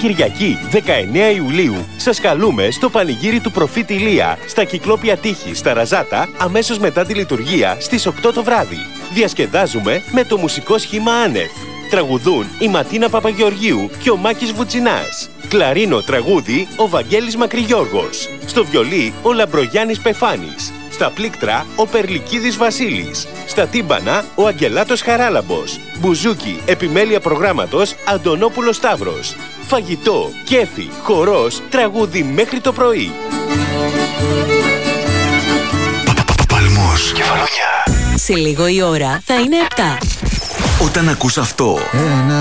Κυριακή 19 Ιουλίου σας καλούμε στο πανηγύρι του προφήτη Ηλία στα Κυκλόπια Τύχη στα Ραζάτα αμέσως μετά τη λειτουργία στις 8 το βράδυ. Διασκεδάζουμε με το μουσικό σχήμα Άνευ. Τραγουδούν η Ματίνα Παπαγεωργίου και ο Μάκης Βουτσινάς. Κλαρίνο τραγούδι ο Βαγγέλης Μακρυγιώργος. Στο βιολί ο Λαμπρογιάννης Πεφάνης. Στα πλήκτρα ο Περλικίδης Βασίλης. Στα τύμπανα ο Αγγελάτος Χαράλαμπος. Μπουζούκι, επιμέλεια προγράμματος Αντωνόπουλος Σταύρος. Φαγητό, κέφι, χορός, τραγούδι μέχρι το πρωί. Παλμός, Κεφαλονιά. Σε λίγο η ώρα θα είναι 7. Όταν ακούς αυτό